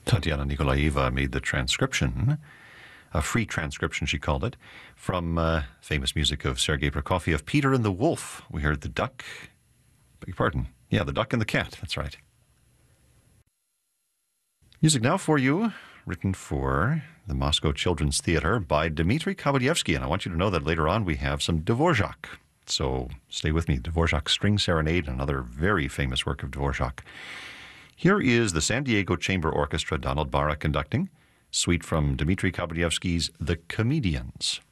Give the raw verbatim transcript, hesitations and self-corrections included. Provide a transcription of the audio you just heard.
Tatiana Nikolaeva made the transcription, a free transcription she called it, from uh, famous music of Sergei Prokofiev, Peter and the Wolf. We heard the duck, beg your pardon, yeah, the duck and the cat, that's right. Music now for you, written for the Moscow Children's Theatre by Dmitry Kabadyevsky, and I want you to know that later on we have some Dvorak. So stay with me, Dvorak's String Serenade, another very famous work of Dvorak. Here is the San Diego Chamber Orchestra, Donald Barra conducting, suite from Dmitry Kabadyevsky's The Comedians.